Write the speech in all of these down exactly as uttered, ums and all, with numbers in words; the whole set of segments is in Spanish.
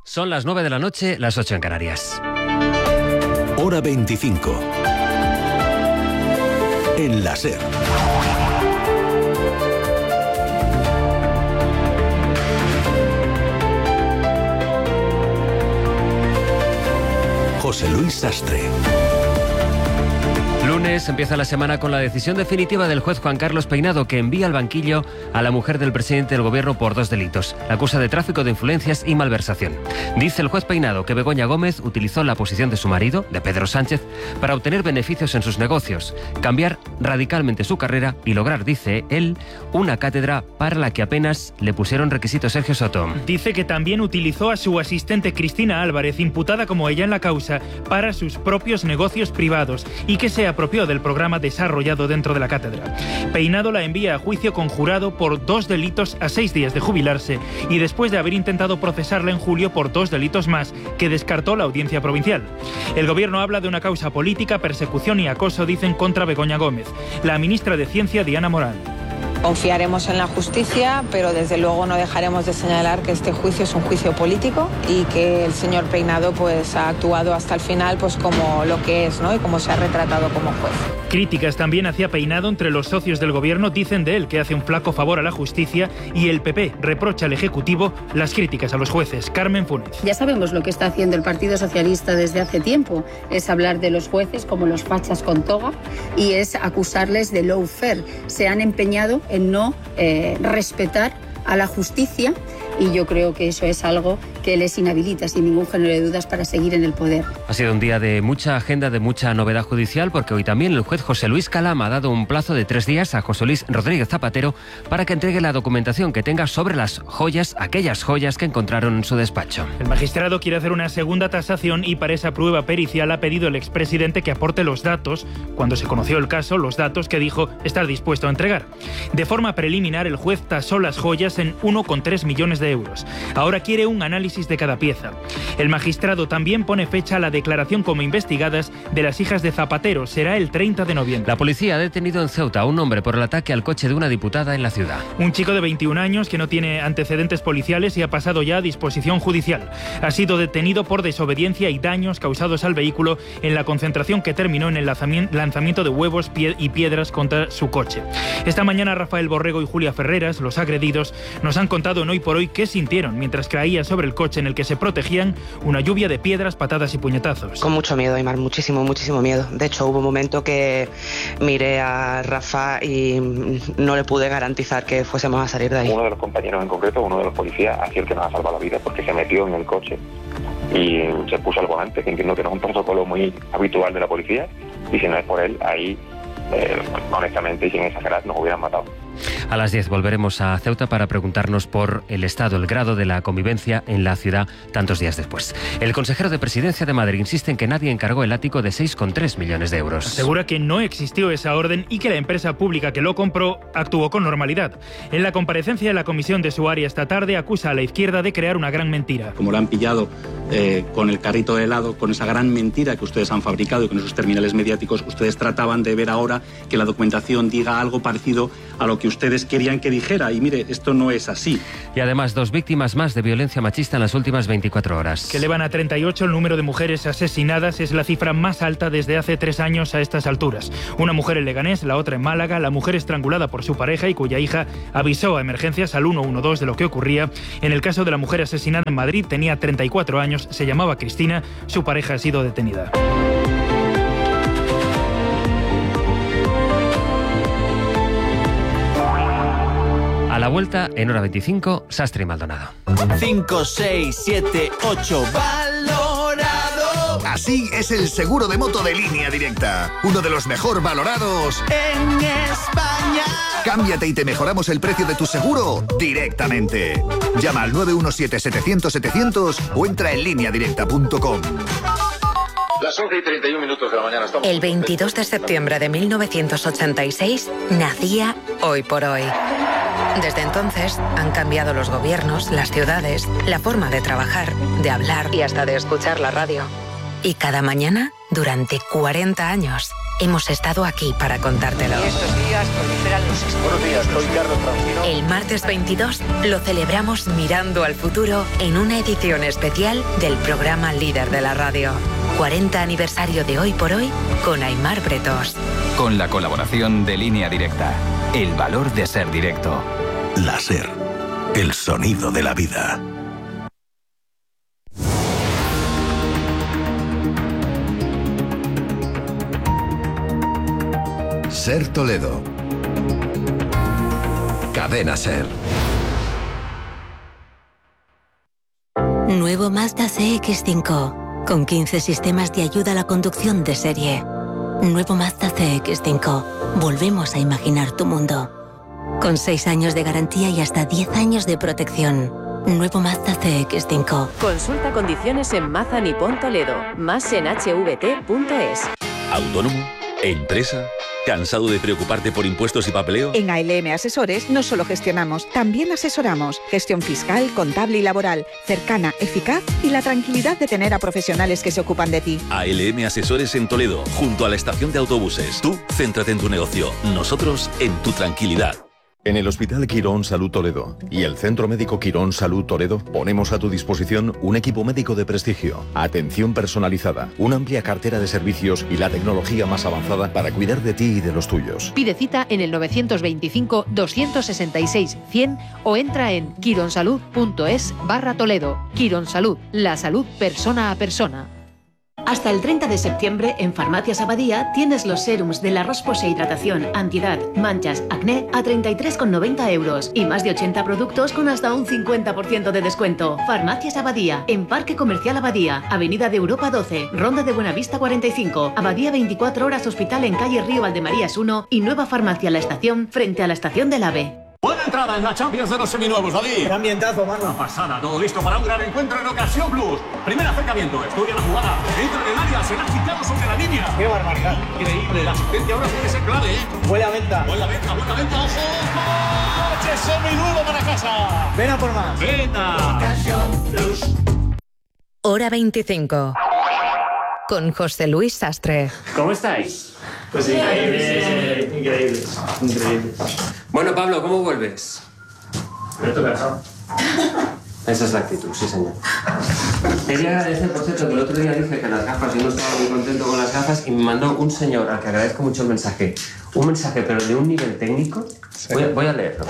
Son las nueve de la noche, las ocho en Canarias. Hora veinticinco. En la SER. José Luis Sastre. Lunes empieza la semana con la decisión definitiva del juez Juan Carlos Peinado, que envía al banquillo a la mujer del presidente del gobierno por dos delitos. La acusa de tráfico de influencias y malversación. Dice el juez Peinado que Begoña Gómez utilizó la posición de su marido, de Pedro Sánchez, para obtener beneficios en sus negocios, cambiar radicalmente su carrera y lograr, dice él, una cátedra para la que apenas le pusieron requisitos. Sergio Soto. Dice que también utilizó a su asistente Cristina Álvarez, imputada como ella en la causa, para sus propios negocios privados y que se apropió del programa desarrollado dentro de la cátedra. Peinado la envía a juicio conjurado por dos delitos a seis días de jubilarse y después de haber intentado procesarla en julio por dos delitos más que descartó la audiencia provincial. El gobierno habla de una causa política, persecución y acoso, dicen, contra Begoña Gómez. La ministra de Ciencia, Diana Morán. Confiaremos en la justicia, pero desde luego no dejaremos de señalar que este juicio es un juicio político y que el señor Peinado pues ha actuado hasta el final pues como lo que es, ¿no? Y como se ha retratado como juez. Críticas también hacia Peinado entre los socios del gobierno. Dicen de él que hace un flaco favor a la justicia y el P P reprocha al Ejecutivo las críticas a los jueces. Carmen Funes. Ya sabemos lo que está haciendo el Partido Socialista desde hace tiempo. Es hablar de los jueces como los fachas con toga y es acusarles de lawfare. Se han empeñado en no eh, respetar a la justicia y yo creo que eso es algo que les inhabilita sin ningún género de dudas para seguir en el poder. Ha sido un día de mucha agenda, de mucha novedad judicial, porque hoy también el juez José Luis Calama ha dado un plazo de tres días a José Luis Rodríguez Zapatero para que entregue la documentación que tenga sobre las joyas, aquellas joyas que encontraron en su despacho. El magistrado quiere hacer una segunda tasación y para esa prueba pericial ha pedido el expresidente que aporte los datos, cuando se conoció el caso, los datos que dijo estar dispuesto a entregar. De forma preliminar, el juez tasó las joyas en uno coma tres millones de euros. Ahora quiere un análisis de cada pieza. El magistrado también pone fecha a la declaración como investigadas de las hijas de Zapatero. Será el treinta de noviembre. La policía ha detenido en Ceuta a un hombre por el ataque al coche de una diputada en la ciudad. Un chico de veintiún años que no tiene antecedentes policiales y ha pasado ya a disposición judicial. Ha sido detenido por desobediencia y daños causados al vehículo en la concentración que terminó en el lanzamiento de huevos y piedras contra su coche. Esta mañana Rafael Borrego y Julia Ferreras, los agredidos, nos han contado en Hoy por Hoy qué sintieron mientras caía sobre el coche en el que se protegían una lluvia de piedras, patadas y puñetazos. Con mucho miedo, Aymar, muchísimo, muchísimo miedo. De hecho, hubo un momento que miré a Rafa y no le pude garantizar que fuésemos a salir de ahí. Uno de los compañeros en concreto, uno de los policías, ha sido el que nos ha salvado la vida porque se metió en el coche y se puso al volante, que entiendo que no es un protocolo muy habitual de la policía, y si no es por él, ahí, eh, honestamente y sin exagerar, nos hubieran matado. A las diez volveremos a Ceuta para preguntarnos por el estado, el grado de la convivencia en la ciudad tantos días después. El consejero de Presidencia de Madrid insiste en que nadie encargó el ático de seis coma tres millones de euros. Asegura que no existió esa orden y que la empresa pública que lo compró actuó con normalidad. En la comparecencia de la comisión de su área esta tarde acusa a la izquierda de crear una gran mentira. Como lo han pillado eh, con el carrito de helado, con esa gran mentira que ustedes han fabricado y con esos terminales mediáticos, ustedes trataban de ver ahora que la documentación diga algo parecido a lo que ustedes querían que dijera, y mire, esto no es así. Y además, dos víctimas más de violencia machista en las últimas veinticuatro horas. Que elevan a treinta y ocho el número de mujeres asesinadas. Es la cifra más alta desde hace tres años a estas alturas. Una mujer en Leganés, la otra en Málaga, la mujer estrangulada por su pareja y cuya hija avisó a emergencias al uno uno dos de lo que ocurría. En el caso de la mujer asesinada en Madrid, tenía treinta y cuatro años, se llamaba Cristina, su pareja ha sido detenida. A la vuelta, en hora veinticinco, Sastre y Maldonado. cinco, seis, siete, ocho, valorado. Así es el seguro de moto de Línea Directa. Uno de los mejor valorados en España. Cámbiate y te mejoramos el precio de tu seguro directamente. Llama al nueve uno siete, setecientos, setecientos o entra en línea directa punto com. Las once y treinta y un minutos de la mañana estamos... El veintidós de septiembre de mil novecientos ochenta y seis nacía Hoy por Hoy. Desde entonces han cambiado los gobiernos, las ciudades, la forma de trabajar, de hablar y hasta de escuchar la radio. Y cada mañana, durante cuarenta años, hemos estado aquí para contártelo. Y estos días proliferan los estudios. Buenos días, soy Carlos Francino. El martes veintidós lo celebramos mirando al futuro en una edición especial del programa líder de la radio. cuarenta aniversario de Hoy por Hoy con Aimar Bretos. Con la colaboración de Línea Directa. El valor de ser directo. La SER. El sonido de la vida. SER Toledo. Cadena SER. Nuevo Mazda C X cinco. Con quince sistemas de ayuda a la conducción de serie. Nuevo Mazda C X cinco. Volvemos a imaginar tu mundo. Con seis años de garantía y hasta diez años de protección. Nuevo Mazda C X cinco. Consulta condiciones en Mazda Nippon Toledo. Más en h v t punto es. ¿Autónomo? ¿Empresa? ¿Cansado de preocuparte por impuestos y papeleo? En A L M Asesores no solo gestionamos, también asesoramos. Gestión fiscal, contable y laboral, cercana, eficaz y la tranquilidad de tener a profesionales que se ocupan de ti. A L M Asesores en Toledo, junto a la estación de autobuses. Tú, céntrate en tu negocio. Nosotros, en tu tranquilidad. En el Hospital Quirón Salud Toledo y el Centro Médico Quirón Salud Toledo ponemos a tu disposición un equipo médico de prestigio, atención personalizada, una amplia cartera de servicios y la tecnología más avanzada para cuidar de ti y de los tuyos. Pide cita en el novecientos veinticinco, doscientos sesenta y seis, cien o entra en quironsalud punto es barra Toledo. Quirón Salud, la salud persona a persona. Hasta el treinta de septiembre, en Farmacias Abadía, tienes los serums de la Rospose Hidratación, Antiedad, Manchas, Acné a treinta y tres con noventa euros y más de ochenta productos con hasta un cincuenta por ciento de descuento. Farmacias Abadía, en Parque Comercial Abadía, Avenida de Europa doce, Ronda de Buenavista cuarenta y cinco, Abadía veinticuatro horas Hospital en calle Río Valdemarías uno y Nueva Farmacia La Estación frente a la Estación del AVE. Buena entrada en la Champions de los seminuevos, David. Qué ambientazo, mano. Una pasada, todo listo para un gran encuentro en Ocasión Plus. Primer acercamiento, estudia la jugada. Entra en el área, será quitado sobre la línea. Qué barbaridad. Increíble, la asistencia ahora puede ser clave, ¿eh? Huele a venta. Huele a venta, huele a venta, ojo. ¡Coche seminuevo para casa! Ven a por más. Venta. Ocasión Plus. Hora veinticinco. Con José Luis Sastre. ¿Cómo estáis? Pues increíbles, increíbles, increíbles. Bueno, Pablo, ¿cómo vuelves? Me estoy cansado. Esa es la actitud, sí, señor. Quería agradecer, por cierto, que el otro día dije que las gafas, yo no estaba muy contento con las gafas y me mandó un señor al que agradezco mucho el mensaje. Un mensaje, pero de un nivel técnico. Sí. Voy, a, voy a leerlo.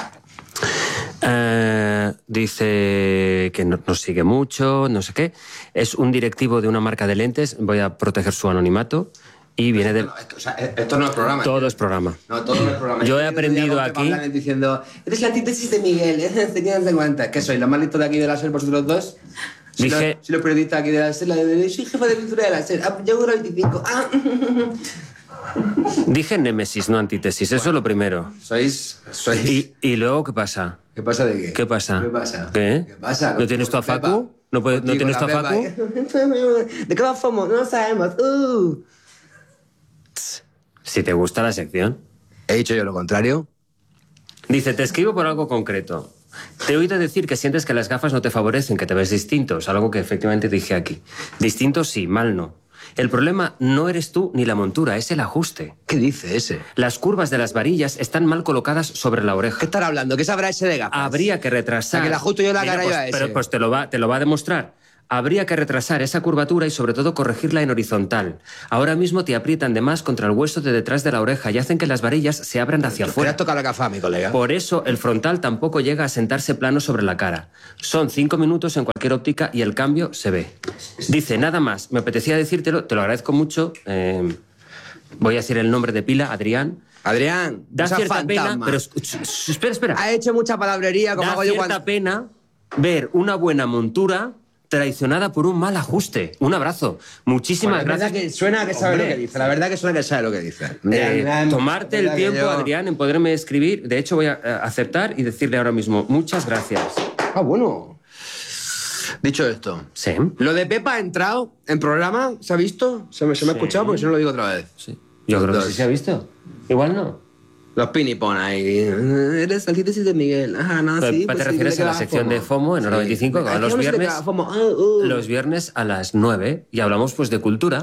Uh, dice que no, nos sigue mucho, no sé qué. Es un directivo de una marca de lentes. Voy a proteger su anonimato. Y viene del... No, esto, o sea, esto no es programa. Todo es programa. No, todo no es programa. Yo he aprendido aquí... Diciendo, eres la antítesis de Miguel, ¿eh? ¿Te cuenta? ¿Qué soy? ¿Los más listos de aquí de la SER vosotros dos? Si Dije... los, si los periodistas aquí de la SER, la de... Soy jefa de pintura de la SER. Ah, yo duro veinticinco. Ah. Dije némesis, no antítesis. Bueno, eso es lo primero. Sois... sois... ¿Y, ¿Y luego qué pasa? ¿Qué pasa de qué? ¿Qué pasa? ¿Qué pasa? ¿Qué? ¿Qué pasa? ¿No tienes tu a Facu? ¿No, puedes, ¿no tienes tu a Facu? ¿De qué vamos? No lo sabemos. Uh. Si te gusta la sección. He dicho yo lo contrario. Dice, te escribo por algo concreto. Te he oído decir que sientes que las gafas no te favorecen, que te ves distinto. Es algo que efectivamente dije aquí. Distinto sí, mal no. El problema no eres tú ni la montura, es el ajuste. ¿Qué dice ese? Las curvas de las varillas están mal colocadas sobre la oreja. ¿Qué estará hablando? ¿Qué sabrá ese de gafas? Habría que retrasar... O sea, que le ajusto yo la Mira, cara pues, yo a ese. Pero pues te lo va, te lo va a demostrar. Habría que retrasar esa curvatura y sobre todo corregirla en horizontal. Ahora mismo te aprietan de más contra el hueso de detrás de la oreja y hacen que las varillas se abran hacia afuera. ¿Te has tocado la gafa, mi colega? Por eso el frontal tampoco llega a sentarse plano sobre la cara. Son cinco minutos en cualquier óptica y el cambio se ve. Dice, nada más, me apetecía decírtelo, te lo agradezco mucho. Eh, voy a decir el nombre de pila, Adrián. Adrián, da cierta fantasma. pena, pero espera, espera. Ha hecho mucha palabrería. Como da hago cierta yo cuando... pena ver una buena montura traicionada por un mal ajuste. Un abrazo. Muchísimas bueno, gracias. La verdad que suena que sabe Hombre. lo que dice. La verdad que suena que sabe lo que dice. Eh, Adrián, tomarte el tiempo, yo... Adrián, en poderme escribir. De hecho, voy a aceptar y decirle ahora mismo muchas gracias. Ah, bueno. Dicho esto. Sí. Lo de Pepa ha entrado en programa. ¿Se ha visto? ¿Se me, se me sí. ha escuchado? Porque si no lo digo otra vez. Sí. Yo creo Entonces, que sí se ha visto. Igual no. Los pinipon ahí. Eres antítesis de Miguel. Ah, no, Pero, sí. ¿Te pues refieres sí, a la sección FOMO. de FOMO en hora veinticinco? Sí. Los viernes, FOMO. Uh, uh. los viernes a las nueve y hablamos pues de cultura.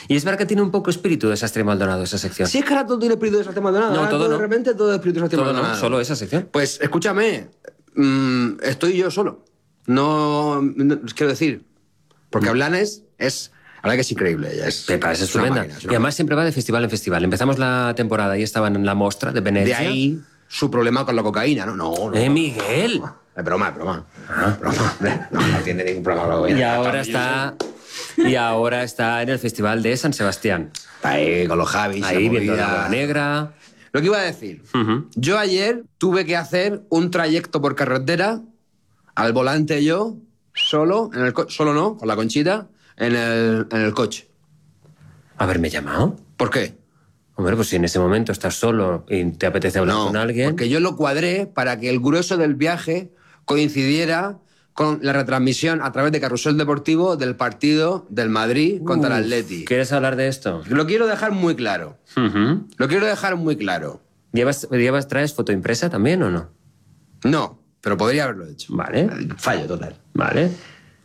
Y es verdad que tiene un poco espíritu de Sastre y Maldonado esa sección. Sí, es que ahora todo tiene espíritu de Sastre y Maldonado. No, ahora todo todo no. De repente todo es espíritu de Sastre y Todo Maldonado. no, solo esa sección. Pues escúchame, mmm, estoy yo solo. No, no quiero decir, porque Mm. Blanes es... La verdad que es increíble. Ella es, Pepa, es es una estupenda. máquina, es Y una además siempre va de festival en festival. Empezamos la temporada y estaban en la Mostra de Venecia. De ahí su problema con la cocaína, ¿no? No, no. ¡Eh, Miguel! Es broma, es broma. Ah, broma. No, no tiene ningún problema con la cocaína. Y ahora está... Y ahora está en el Festival de San Sebastián. Ahí, con los Javis. Ahí, la viendo movida. la Bola Negra. Lo que iba a decir. Uh-huh. Yo ayer tuve que hacer un trayecto por carretera, al volante yo, solo, en el co- solo no, con la Conchita, en el, en el coche. ¿Haberme llamado? ¿Por qué? Hombre, pues si en ese momento estás solo y te apetece hablar No, con alguien... porque yo lo cuadré para que el grueso del viaje coincidiera con la retransmisión a través de Carrusel Deportivo del partido del Madrid contra el Uf, Atleti. ¿Quieres hablar de esto? Lo quiero dejar muy claro. Uh-huh. Lo quiero dejar muy claro. ¿Llevas, llevas, ¿Traes foto impresa también o no? No, pero podría haberlo hecho. Vale. Fallo total. Vale.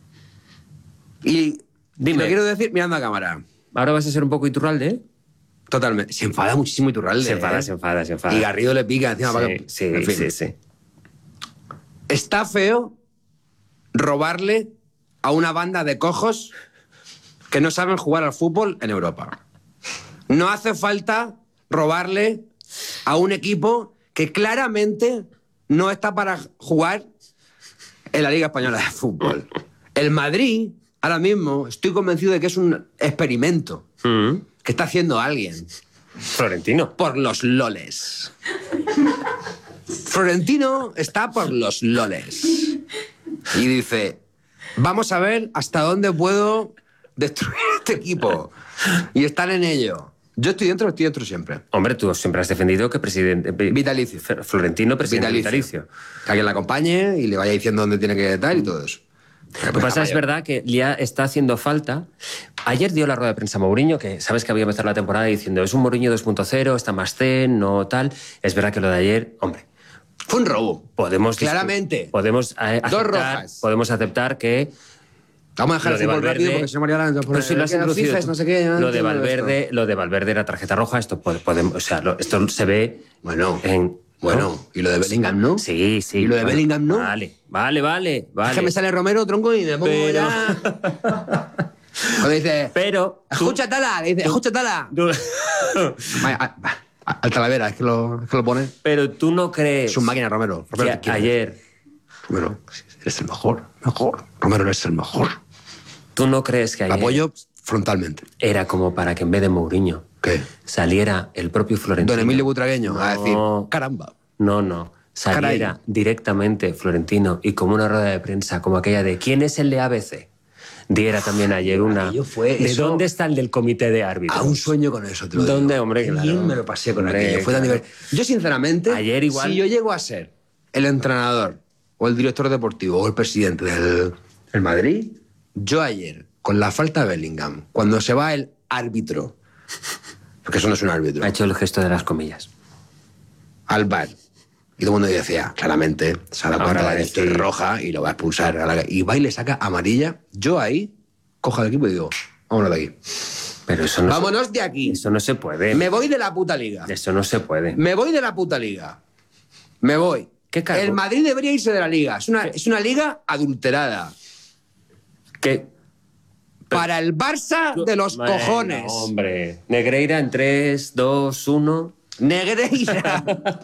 Y Dime. lo quiero decir mirando a cámara. ¿Ahora vas a ser un poco Iturralde? ¿Eh? Totalmente. Se enfada muchísimo Iturralde. Se enfada, ¿eh? se enfada, se enfada. Y Garrido le pica encima. Sí, para que... sí, en fin. sí, sí. Está feo robarle a una banda de cojos que no saben jugar al fútbol en Europa. No hace falta robarle a un equipo que claramente no está para jugar en la Liga Española de Fútbol. El Madrid, ahora mismo, estoy convencido de que es un experimento Mm. que está haciendo alguien. Florentino. Por los loles. Florentino está por los loles. Y dice, vamos a ver hasta dónde puedo destruir este equipo. Y están en ello. Yo estoy dentro, estoy dentro siempre. Hombre, tú siempre has defendido que presidente... Vitalicio. Florentino, presidente Vitalicio. vitalicio. Que alguien la acompañe y le vaya diciendo dónde tiene que estar y todo eso. Lo que pasa es verdad que ya está haciendo falta. Ayer dio la rueda de prensa Mourinho, que sabes que había empezado la temporada diciendo es un Mourinho dos punto cero, está más zen, no tal. Es verdad que lo de ayer, hombre... Fue un robo. Podemos... Claramente. Podemos eh, Dos aceptar, rojas. Podemos aceptar que... Vamos a dejar Lo el de fútbol Valverde- rápido porque se María Lara... Pero si lo has introducido FIFA, tú. no sé qué, no lo de entiendo Valverde, esto. lo de Valverde era tarjeta roja, esto pode- podemos, o sea, lo- esto se ve Bueno, en bueno, ¿no? y lo de Bellingham, ¿no? Sí, sí. ¿Y lo de bueno, Bellingham, no? Vale, vale, vale, vale. Es que me sale Romero, tronco, y me pongo Pero- ya... Cuando dice, Pero tú- escucha Tala, le dice, escucha Tala. tú- Vaya, a- a- Al Talavera, es que lo, es que lo pone. pero tú no crees Es un máquina, Romero. Romero, que te quiero. ayer, Romero, eres el mejor, mejor. Romero, eres el mejor. tú no crees que Lo ayer apoyo frontalmente. era como para que en vez de Mourinho ¿Qué? saliera el propio Florentino. Don Emilio Butragueño a No. decir, caramba. No, no. Saliera Caray. directamente Florentino y como una rueda de prensa, como aquella de ¿quién es el de A B C? Diera también ayer una... aquello fue ¿De eso- dónde está el del comité de árbitros? A un sueño con eso, te lo ¿Dónde, digo. hombre? Qué Claro. bien me lo pasé con Hombre, aquello. Fue tan claro. divertido. Yo, sinceramente, Ayer igual- si yo llego a ser el entrenador o el director deportivo o el presidente del el Madrid, yo ayer, con la falta de Bellingham, cuando se va el árbitro, porque eso no es un árbitro, Ha hecho el gesto de las comillas. al bar, y todo el mundo decía, claramente, se ha dado Ahora cuenta va a de que es decir- roja y lo va a expulsar. A la... Y va y le saca amarilla. Yo ahí cojo al equipo y digo, vámonos de aquí. Pero eso no, Vámonos de aquí. eso no se puede. Me voy de la puta liga. Eso no se puede. Me voy de la puta liga. Me voy. ¿Qué cargo? El Madrid debería irse de la liga. Es una, es una liga adulterada. ¿Qué? Para el Barça de los Bueno, cojones. Hombre. Negreira en tres, dos, uno. Negreira.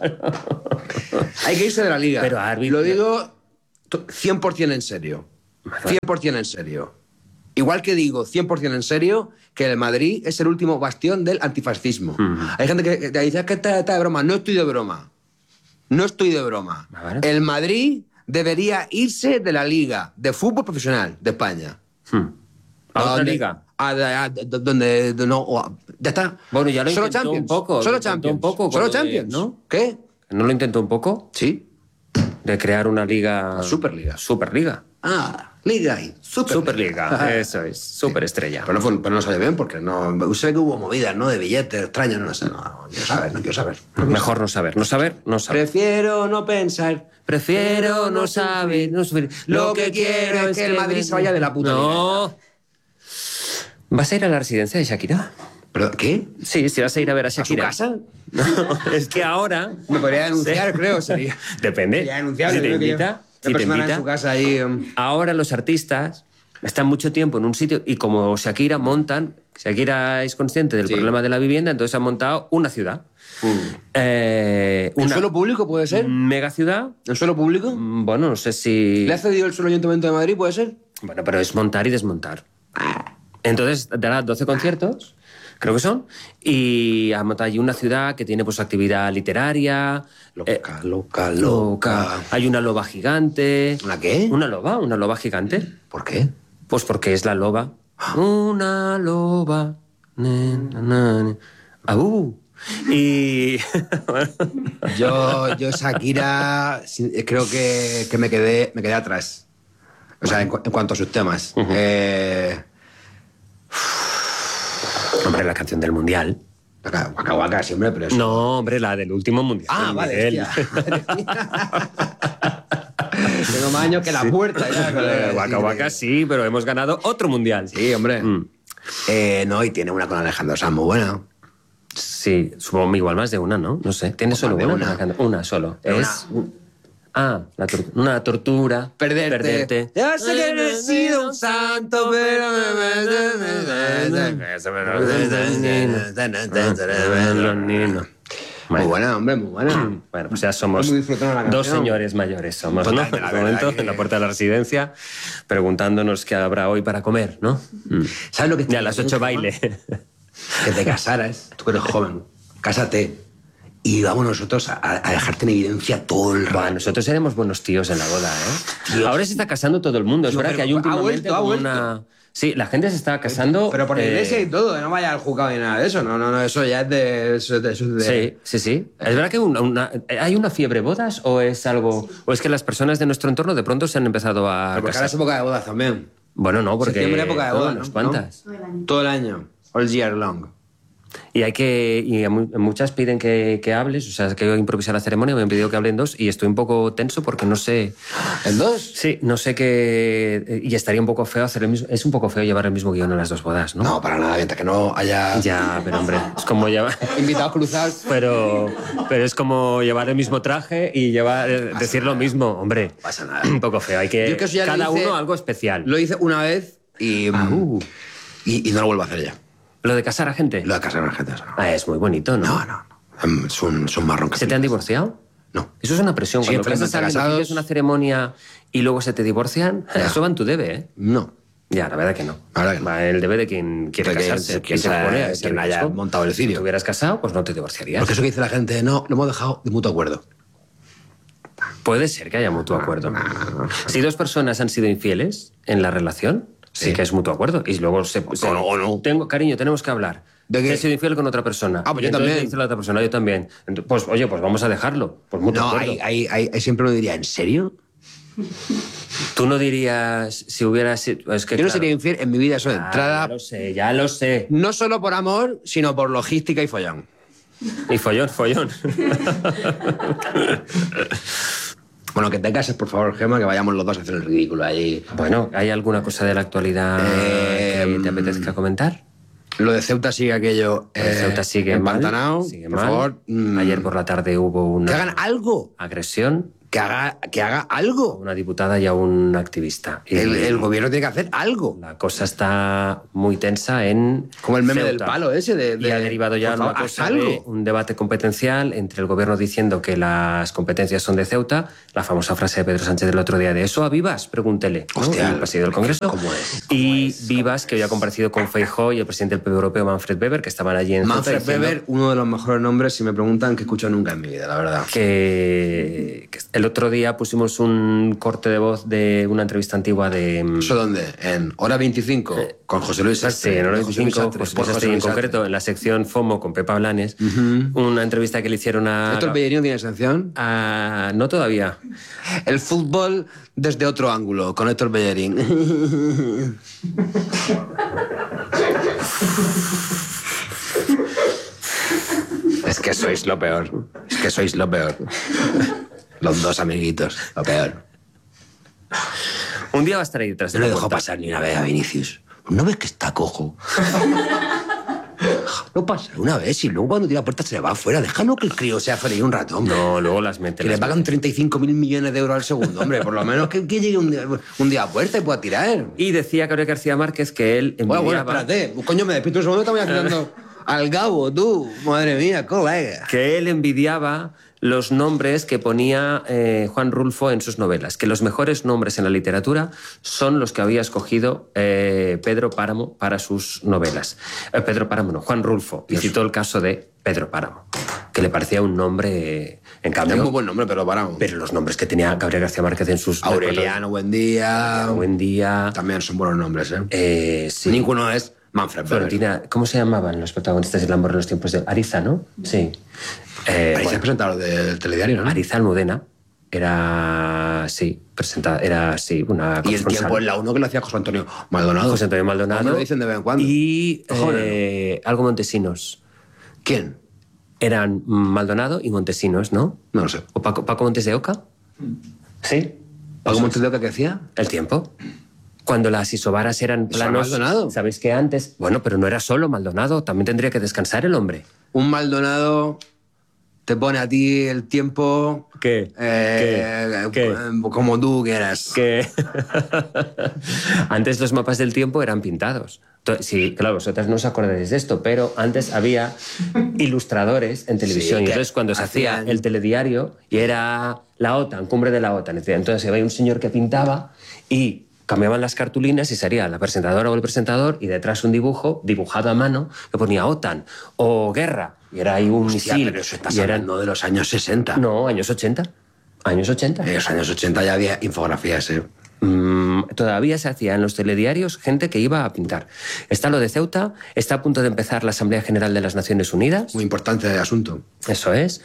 Hay que irse de la liga. Pero árbitro- Lo digo to- cien por ciento en serio. cien por ciento en serio. Igual que digo cien por ciento en serio que el Madrid es el último bastión del antifascismo. Hay gente que, que te dice que está, está de broma. No estoy de broma. No estoy de broma. A ver. El Madrid debería irse de la liga de fútbol profesional de España. Hmm. ¿A otra donde- liga? a- a- a- donde, donde no, o a- ya está. Bueno, ya lo Solo intentó Champions. un poco. Solo lo intentó Champions. un poco. con Solo lo de- Champions. ¿no? ¿Qué? ¿No lo intentó un poco? Sí. De crear una liga... Superliga. Superliga. Ah, Liga y Superliga. Superliga, eso es. Superestrella. Pero no, fue- pero no salió bien porque no. Sé que hubo movidas, ¿no? De billetes extraños, no sé. No, no quiero saber, no quiero saber. Mejor no saber. No saber, no saber. Prefiero no pensar. Prefiero no saber, no saber. Lo que quiero es que el Madrid se vaya de la puta No. ¿Vas a ir a la residencia de Shakira? ¿Pero qué? Sí, si vas a ir a ver a Shakira. ¿A su casa? No, es que ahora... Me podría denunciar, Sí. creo. Sería. Depende. Sería denunciable, Si te creo que yo- invita, Una si te persona invita. en su casa ahí... um, Ahora los artistas están mucho tiempo en un sitio y como Shakira montan... Shakira es consciente del problema de la vivienda, entonces han montado una ciudad. Eh, ¿En una suelo público puede ser? mega ciudad. ¿En suelo público? Bueno, no sé si... ¿Le ha cedido el suelo Ayuntamiento de Madrid, puede ser? Bueno, pero es montar y desmontar. Entonces dará doce conciertos, creo que son, y ha montado allí una ciudad que tiene pues actividad literaria. Loca, eh, loca, loca. Hay una loba gigante. ¿Una qué? Una loba, una loba gigante. ¿Por qué? Pues porque es la loba. Una loba. Ne, na, na, ne. Aú. Y... Yo, yo Shakira, sí, creo que, que me, quedé, me quedé atrás. O sea, en, cu- en cuanto a sus temas. Uh-huh. eh, Hombre, la canción del Mundial. Waka Waka, sí, hombre, pero eso... No, hombre, la del último Mundial. Ah, del vale, Miguel. hostia. Madre mía. Tengo más años que la puerta. Ya, con la- Waka Waka sí, pero hemos ganado otro Mundial. Sí, hombre. Mm. Eh, no, y tiene una con Alejandro Sanz muy buena. Sí, supongo igual más de una, ¿no? No sé. ¿Tiene solo de una? una. Alejandro? Una solo. Una. Es... Ah, la tor- una tortura. Perderte. Perderte. Ya sé que no he sido un santo, pero... Los niños. Muy buena, hombre, muy buena. Bueno, pues ya somos Muy disfrutona la dos canción. señores mayores, somos, ¿no? En Totalmente, la este verdad momento, que- en la puerta de la residencia, preguntándonos qué habrá hoy para comer, ¿no? Mm. ¿Sabes lo que Ya a las ocho baile. Que te casaras, tú que eres joven, cásate y vamos nosotros a, a dejarte en evidencia todo el Buah, rato. nosotros seremos buenos tíos en la boda, ¿eh? Dios. Ahora se está casando todo el mundo. Es Tío, verdad pero que hay ha últimamente vuelto, ha como vuelto. una... Sí, la gente se está casando... Pero por la eh, iglesia y todo, no vaya al juzgado ni nada de eso. No, no, no, eso ya es de... Eso es de, eso es de- Sí, sí, sí. Es verdad que una- una- ¿hay una fiebre bodas o es algo... o es que las personas de nuestro entorno de pronto se han empezado a Pero porque ahora casar? es época de bodas también. Bueno, no, porque... Septiembre, época de bodas, unas ¿no? cuantas. Todo el año. All year long. Y hay que... Y a mu- muchas piden que, que hables, o sea, que yo improvisar la ceremonia, me han pedido que hable en dos y estoy un poco tenso porque no sé... ¿En dos? Sí, no sé qué... Y estaría un poco feo hacer el mismo... Es un poco feo llevar el mismo guión en las dos bodas, ¿no? No, para nada, mientras que no haya Ya, pero hombre, es como llevar... invitados cruzados. Pero, pero es como llevar el mismo traje y llevar, eh, decir lo mismo. Hombre, pasa nada. un poco feo. Hay que, Yo es que eso ya lo cada hice- uno algo especial. Lo hice una vez y, uh. y, y no lo vuelvo a hacer ya. ¿Lo de casar a gente? Lo de casar a la gente, eso no. Ah, es muy bonito, ¿no? No, no. no. Es un, es un marrón que ¿Se te han divorciado? No. Eso es una presión. Sí, Cuando felizmente casas a alguien, casados. haces una ceremonia y luego se te divorcian, Ya. eso va en tu debe, ¿eh? No. Ya, la verdad que no. La verdad que no. Va en el debe de quien quiere De quien- casarse. quien Y se haya- pone a quien ese haya riesgo. montado el cirio. Si te hubieras casado, pues no te divorciarías. Porque eso que dice la gente, no, lo hemos dejado de mutuo acuerdo. Puede ser que haya mutuo acuerdo. Si dos personas han sido infieles en la relación, sí, Sí. que es mutuo acuerdo. Y luego se... se- no, o no. Tengo, cariño, tenemos que hablar. ¿De qué? He sido infiel con otra persona. Ah, pues Y yo entonces también. dice la otra persona, yo también. Ent- Pues, oye, pues vamos a dejarlo. Pues mutuo No, acuerdo. hay, hay, hay, hay- siempre uno diría, ¿en serio? Tú no dirías si hubiera sido... Es que, Yo no claro, sería infiel en mi vida, eso de ah, entrada. Ya lo sé, ya lo sé. No solo por amor, sino por logística y follón. Y follón, follón. Bueno, que te cases, por favor, Gemma, que vayamos los dos a hacer el ridículo ahí. Bueno, ¿hay alguna cosa de la actualidad Eh, que te apetezca comentar? Lo de Ceuta sigue aquello. El eh, Ceuta sigue mal. empantanado. Sigue por mal. favor. mm, Ayer por la tarde hubo una Que hagan algo. agresión Que haga, que haga algo. a una diputada y a un activista. Y El, el gobierno tiene que hacer algo. la cosa está muy tensa en Como el meme Ceuta. del palo ese de... Y ha derivado ya por en favor, una haz cosa algo. de un debate competencial entre el gobierno diciendo que las competencias son de Ceuta, la famosa frase de Pedro Sánchez del otro día de ¿eso a Vivas? Pregúntele. ¿no? Hostia, el presidente del Congreso. ¿cómo es? Y Vivas, que había comparecido con Feijóo y el presidente del P P Europeo, Manfred Weber, que estaban allí en Ceuta Manfred diciendo Weber, uno de los mejores nombres, si me preguntan, que he escuchado nunca en mi vida, la verdad. que, que el otro día pusimos un corte de voz de una entrevista antigua de... ¿Eso dónde? En Hora veinticinco, con José Luis Sí, Sastre. en hora José Luis veinticinco, Sastre, pues, por pues, José en Luis Sastre. concreto en la sección FOMO con Pepa Blanes, Ujú. una entrevista que le hicieron a... ¿Héctor Bellerín tiene sanción? a- no todavía. El fútbol desde otro ángulo, con Héctor Bellerín. Es que sois lo peor. Es que sois lo peor. Los dos amiguitos, lo peor. Un día va a estar ahí detrás de No la le dejó puerta. pasar ni una vez a Vinicius. ¿no ves que está cojo? No pasa una vez y luego cuando tira la puerta se le va afuera. Déjalo que el crío sea feliz un rato, hombre. No, luego las mete. Que las le pagan mete. treinta y cinco mil millones de euros al segundo, hombre. Por lo menos que, que llegue un día, un día a puerta y pueda tirar. Y decía Gabriel García Márquez que él envidiaba... Bueno, bueno, espérate. Coño, me despisto un segundo y te voy quitando al Gabo, tú. Madre mía, colega. Que él envidiaba los nombres que ponía eh, Juan Rulfo en sus novelas, que los mejores nombres en la literatura son los que había escogido eh, Pedro Páramo para sus novelas. Eh, Pedro Páramo, no, Juan Rulfo, y citó el caso de Pedro Páramo, que le parecía un nombre, en cambio... Es muy buen nombre, Pedro Páramo. Pero los nombres que tenía Gabriel García Márquez en sus... Aureliano, buen día. Buen día. También son buenos nombres, ¿eh? eh sí. Ninguno es Manfred Florentina, ¿cómo se llamaban los protagonistas del amor en los tiempos de Ariza, no? Sí. Eh, Ariza bueno, es presentador del telediario, ¿no? Ariza Almudena era, sí, presentada, era, sí, una Y el tiempo en la uno que lo hacía José Antonio Maldonado. José Antonio Maldonado. Me lo dicen de vez en cuando. Y Joder, eh, algo Montesinos. ¿Quién? Eran Maldonado y Montesinos, ¿no? No lo sé. ¿O Paco, Paco Montes de Oca? Sí. ¿Paco Montes de Oca qué hacía? El tiempo. Cuando las isobaras eran planos... Maldonado. ¿Sabéis que antes? Bueno, pero no era solo Maldonado, también tendría que descansar el hombre. Un Maldonado te pone a ti el tiempo... ¿Qué? Eh, ¿Qué? ¿Qué? Como tú quieras. Que antes los mapas del tiempo eran pintados. Sí, claro, vosotras no os acordáis de esto, pero antes había ilustradores en televisión. Sí, y entonces cuando se hacía el telediario y era la OTAN, cumbre de la OTAN, entonces había un señor que pintaba y cambiaban las cartulinas y sería la presentadora o el presentador y detrás un dibujo dibujado a mano que ponía OTAN o guerra. Y era ahí un Hostia, misil. Pero eso estás y eran... hablando de los años sesenta. No, años ochenta. Años ochenta. En los años ochenta ya había infografías, ¿eh? Mm, todavía se hacía en los telediarios gente que iba a pintar. Está lo de Ceuta, está a punto de empezar la Asamblea General de las Naciones Unidas. Muy importante el asunto. Eso es.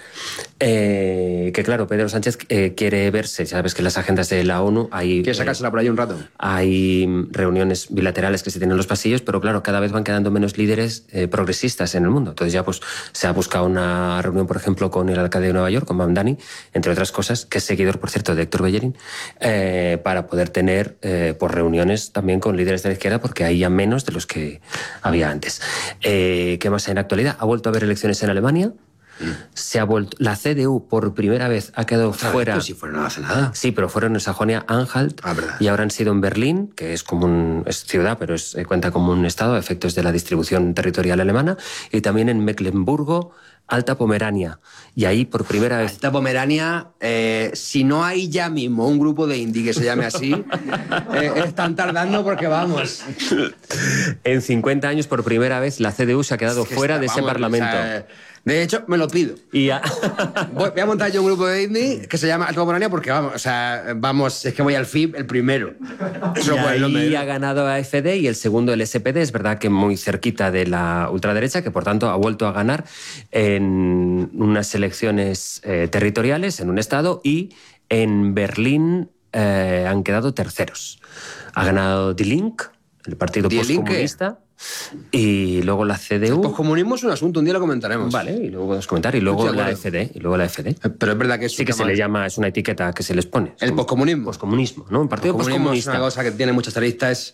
Eh, que claro, Pedro Sánchez eh, quiere verse, sabes que en las agendas de la ONU hay... ¿Quiere sacársela por ahí un rato? Hay reuniones bilaterales que se tienen en los pasillos, pero claro, cada vez van quedando menos líderes eh, progresistas en el mundo. Entonces ya pues se ha buscado una reunión, por ejemplo, con el alcalde de Nueva York, con Mamdani, entre otras cosas, que es seguidor, por cierto, de Héctor Bellerín, eh, para poder tener eh, pues, reuniones también con líderes de la izquierda, porque hay ya menos de los que había antes. Eh, ¿Qué más hay en la actualidad? Ha vuelto a haber elecciones en Alemania. Se ha vuelto... La C D U por primera vez ha quedado fuera... Pues si fueron no hace nada. Sí, pero fueron en Sajonia-Anhalt ah, verdad. Y ahora han sido en Berlín, que es como un... es ciudad, pero es, cuenta como un estado a efectos de la distribución territorial alemana, y también en Mecklemburgo, Alta Pomerania. Y ahí por primera vez... Alta Pomerania, eh, si no hay ya mismo un grupo de indie que se llame así, eh, están tardando porque vamos. En cincuenta años por primera vez la C D U se ha quedado es que fuera está, de ese vamos, parlamento. O sea, de hecho, me lo pido. Y ya... voy, voy a montar yo un grupo de indie que se llama Alta Pomerania porque vamos, o sea, vamos, es que voy al F I B el primero. Eso y ahí nombre. Ha ganado a F D y el segundo el S P D, es verdad que muy cerquita de la ultraderecha, que por tanto ha vuelto a ganar en unas elecciones eh, territoriales en un estado, y en Berlín eh, han quedado terceros. Ha ganado Die Linke, el partido postcomunista. Y luego la C D U... El poscomunismo es un asunto, un día lo comentaremos. Vale, y luego podemos comentar. Y luego la F D. Y luego la F D. Pero es verdad que es sí que se le llama, es una etiqueta que se les pone. El poscomunismo. Poscomunismo, ¿no? Un partido poscomunista. Es una cosa que tiene muchas aristas.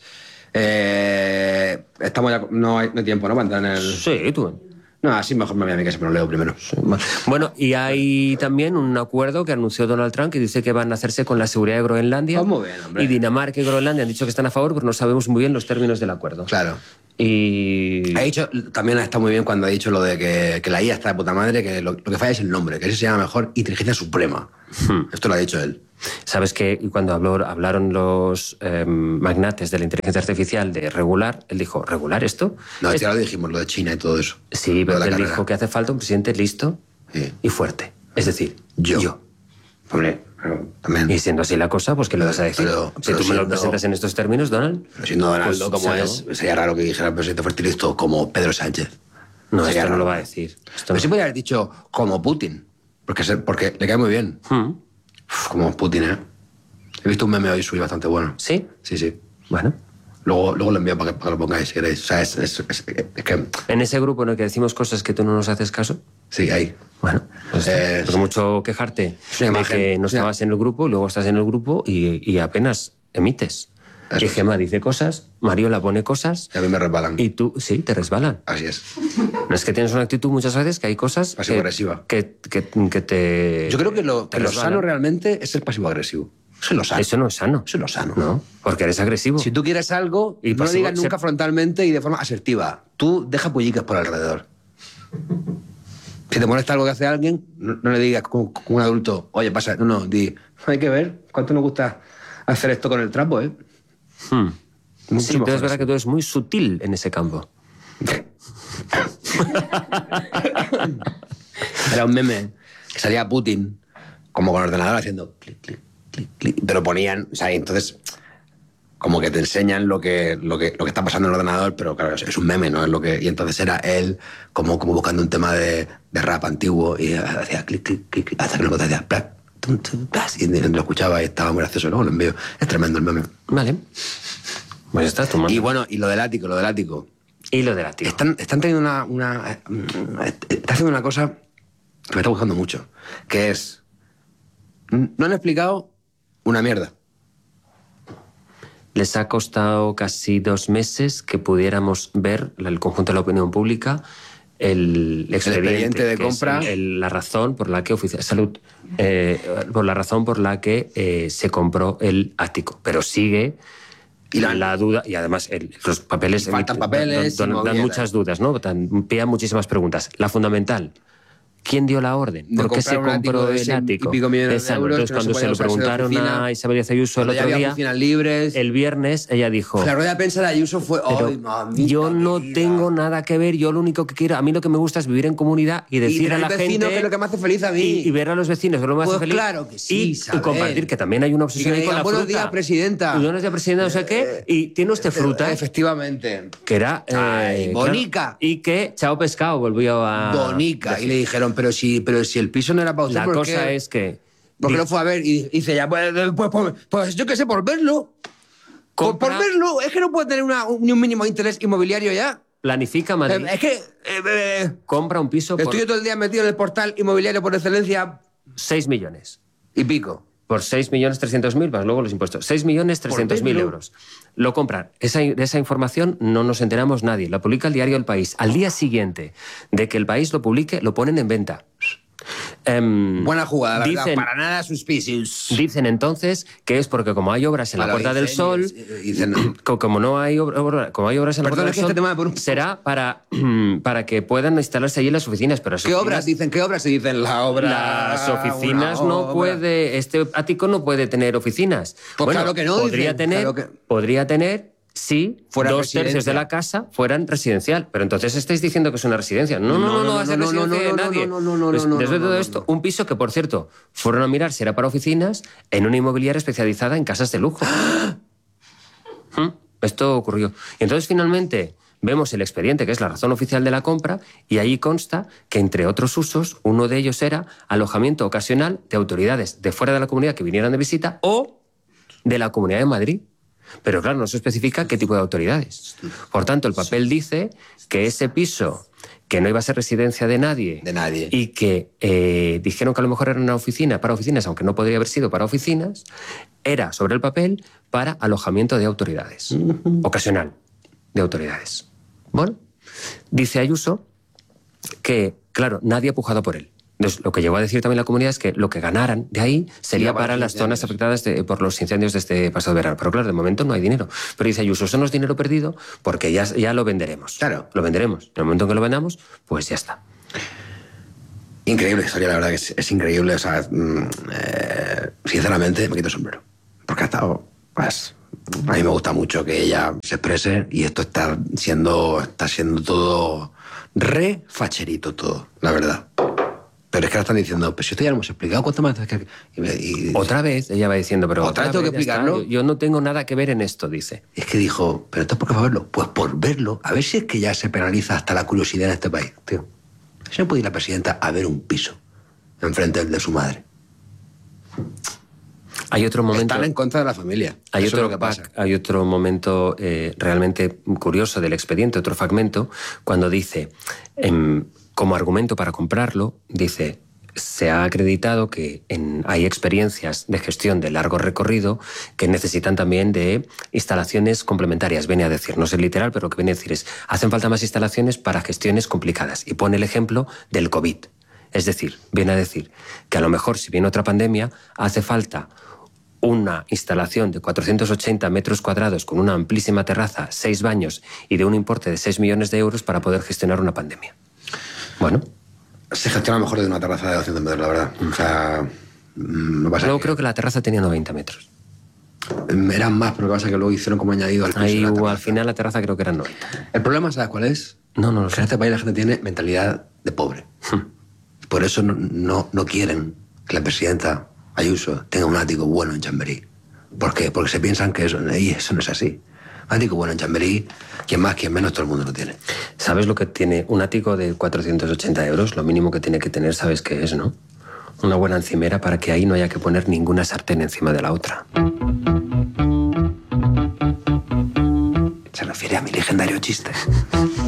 Eh, estamos ya, no, hay, no hay tiempo, ¿no? Para entrar en el... Sí, tú... No, así mejor me voy a mi casa, pero lo leo primero. Sí, bueno, y hay también un acuerdo que anunció Donald Trump que dice que van a hacerse con la seguridad de Groenlandia. Pues muy bien, hombre. Y Dinamarca y Groenlandia han dicho que están a favor, pero no sabemos muy bien los términos del acuerdo. Claro. Y... Ha dicho, también está muy bien cuando ha dicho lo de que, que la I A está de puta madre, que lo, lo que falla es el nombre, que ese se llama mejor Inteligencia Suprema. Hmm. Esto lo ha dicho él. Sabes que cuando habló, hablaron los eh, magnates de la inteligencia artificial de regular, él dijo, ¿regular esto? No, es... ya lo dijimos, lo de China y todo eso. Sí, pero él carrera. dijo que hace falta un presidente listo sí. y fuerte. Es decir, yo. yo. Hombre, pero también. Y siendo así la cosa, pues ¿qué le vas a decir? Pero, si pero tú siendo, me lo presentas en estos términos, Donald... Pero siendo Donaldo pues, como es, sería raro que dijera el presidente fuerte y listo como Pedro Sánchez. No, sería esto raro. no lo va a decir. Esto pero no. sí podría haber dicho como Putin, porque, se, porque le cae muy bien. Hmm. Uf, como Putin, ¿eh? He visto un meme hoy suyo bastante bueno. ¿Sí? Sí, sí. Bueno. Luego, luego lo envío para que, para que lo pongáis, si queréis. O sea, es, es, es, es que... ¿En ese grupo en el que decimos cosas que tú no nos haces caso? Sí, ahí. Bueno, pues, eh, pues mucho quejarte de que no estabas en el grupo, luego estás en el grupo y, y apenas emites. Y Gemma dice cosas, Mariola pone cosas... Y a mí me resbalan. Y tú, sí, te resbalan. Así es. No es que tienes una actitud muchas veces que hay cosas... Pasivo-agresiva. Que, que, que te... Yo creo que lo, que lo sano realmente es el pasivo-agresivo. Eso es lo sano. Eso no es sano. Eso es lo sano. No, porque eres agresivo. Si tú quieres algo, y no lo digas nunca frontalmente y de forma asertiva. Tú deja pullicas por alrededor. Si te molesta algo que hace alguien, no, no le digas como, como un adulto, oye, pasa, no, no, di, hay que ver cuánto nos gusta hacer esto con el trapo, ¿eh? Hmm. Sí, pero es verdad que tú eres muy sutil en ese campo. Era un meme que salía Putin como con el ordenador haciendo clic, clic, clic, clic, pero ponían, o sea, entonces como que te enseñan lo que, lo que, lo que está pasando en el ordenador, pero claro, es un meme, ¿no? Es lo que, y entonces era él como, como buscando un tema de, de rap antiguo y hacía clic, clic, clic, clic, hasta que luego hacía plac, tum, tum, plas, y lo escuchaba y estaba muy gracioso. Luego lo envío. Es tremendo el meme. Vale. Pues está tomando. Y bueno, y lo del ático, lo del ático. Y lo del ático. Están, están teniendo una, una... Está haciendo una cosa que me está gustando mucho, que es... No han explicado una mierda. Les ha costado casi dos meses que pudiéramos ver, el conjunto de la opinión pública, el expediente, el expediente de compra, el, el, la razón por la que oficial salud, eh, por la razón por la que eh, se compró el ático, pero sigue y la, la duda y además el, los papeles faltan papeles, dan, dan, dan muchas dudas, ¿no? Dan pie a muchísimas preguntas. La fundamental. ¿Quién dio la orden? ¿Por qué se compró el ático? Y pico millones de euros, entonces, cuando no se, se lo preguntaron a Isabel Díaz Ayuso el otro día, libres. el viernes, ella dijo... La rueda de prensa de Ayuso fue... ¡Ay, mamita, yo no querida! Tengo nada que ver, yo lo único que quiero... A mí lo que me gusta es vivir en comunidad y decir y a la vecino, gente... que es lo que me hace feliz a mí. Y, y ver a los vecinos, que lo me pues hace feliz. Claro que sí, y, y compartir, que también hay una obsesión ahí con la buenos fruta. Buenos días, presidenta. Buenos días, presidenta, no sé qué. Y tiene usted fruta. Eh, efectivamente. Que era... Eh, Ay, bonica. Claro, y que Chao Pescado volvió a... Bonica. Decir. Y le dijeron, pero si, pero si el piso no era para usted, la ¿por cosa qué? es que... Porque lo fue a ver y dice ya, pues, pues, pues, pues yo qué sé, por verlo. Por, por verlo. Es que no puede tener una, ni un mínimo interés inmobiliario ya. Planifica Madrid. Eh, es que... Eh, eh, compra un piso Estoy por... todo el día metido en el portal inmobiliario por excelencia. seis millones. Y pico. Por seis millones trescientos mil, más luego los impuestos. seis millones trescientos mil euros. Lo compran. Esa, de esa información no nos enteramos nadie. La publica el diario El País. Al día siguiente de que El País lo publique, lo ponen en venta. Um, Buena jugada, la dicen, verdad, para nada suspicious. Dicen entonces que es porque como hay obras en Vale, la Puerta dicen, del Sol, dicen, como no hay, obra, como hay obras en la Puerta del Sol, este tema por un... será para, para que puedan instalarse allí las oficinas. Pero ¿Qué obras dicen? ¿Qué obras se dicen? La obra... Las oficinas no obra. puede... Este ático no puede tener oficinas. Pues bueno, claro que no. Podría dicen, tener... Claro que... Podría tener... Si fuera dos tercios de la casa fueran residencial. Pero entonces estáis diciendo que es una residencia. No, no, no, no va a ser residencia de nadie. Después de todo esto, un piso que, por cierto, fueron a mirar si era para oficinas en una inmobiliaria especializada en casas de lujo. ¿Mm? Esto ocurrió. Y entonces, finalmente, vemos el expediente, que es la razón oficial de la compra, y ahí consta que, entre otros usos, uno de ellos era alojamiento ocasional de autoridades de fuera de la comunidad que vinieran de visita o de la Comunidad de Madrid. Pero claro, no se especifica qué tipo de autoridades. Por tanto, el papel dice que ese piso, que no iba a ser residencia de nadie, de nadie. y que eh, dijeron que a lo mejor era una oficina para oficinas, aunque no podría haber sido para oficinas, era sobre el papel para alojamiento de autoridades, uh-huh. ocasional de autoridades. Bueno, dice Ayuso que, claro, nadie ha pujado por él. Entonces, lo que llegó a decir también la comunidad es que lo que ganaran de ahí sería sí, para las zonas afectadas de, por los incendios de este pasado verano. Pero claro, de momento no hay dinero. Pero dice Ayuso, eso no es dinero perdido porque ya, ya lo venderemos. Claro. Lo venderemos. En el momento en que lo vendamos, pues ya está. Increíble historia, la verdad que es, es increíble. O sea, eh, sinceramente me quito el sombrero. Porque ha estado... Pues, a mí me gusta mucho que ella se exprese y esto está siendo, está siendo todo re facherito todo, la verdad. Pero es que ahora están diciendo, pero si esto ya lo hemos explicado, ¿cuánto más? Y, y, otra vez, ella va diciendo, pero otra vez tengo que explicarlo. Yo, yo no tengo nada que ver en esto, dice. Es que dijo, ¿pero esto por qué va a verlo? Pues por verlo, a ver si es que ya se penaliza hasta la curiosidad en este país, tío. Si no puede ir la presidenta a ver un piso enfrente del de su madre. Hay otro momento... Están en contra de la familia. Hay, Eso otro, es lo que pasa. Hay otro momento eh, realmente curioso del expediente, otro fragmento, cuando dice... Eh, como argumento para comprarlo, dice, se ha acreditado que en, hay experiencias de gestión de largo recorrido que necesitan también de instalaciones complementarias, viene a decir, no es literal, pero lo que viene a decir es, hacen falta más instalaciones para gestiones complicadas. Y pone el ejemplo del COVID. Es decir, viene a decir que a lo mejor si viene otra pandemia, hace falta una instalación de cuatrocientos ochenta metros cuadrados con una amplísima terraza, seis baños y de un importe de seis millones de euros para poder gestionar una pandemia. Bueno. Se gestiona mejor de una terraza de doscientos metros, la verdad. O sea, no pasa Luego que... creo que la terraza tenía noventa metros. Eran más, pero lo que pasa es que luego hicieron como añadido al piso. Ahí de la hubo, terraza. al final la terraza creo que eran noventa. El problema, ¿sabes cuál es? No, no lo que sé. en este país la gente tiene mentalidad de pobre. Por eso no, no, no quieren que la presidenta Ayuso tenga un ático bueno en Chamberí. ¿Por qué? Porque se piensan que eso, y eso no es así. Un ático bueno en Chamberí, quien más, quien menos, todo el mundo lo tiene. ¿Sabes lo que tiene un ático de cuatrocientos ochenta euros? Lo mínimo que tiene que tener, ¿sabes qué es, no? Una buena encimera para que ahí no haya que poner ninguna sartén encima de la otra. Se refiere a mi legendario chiste.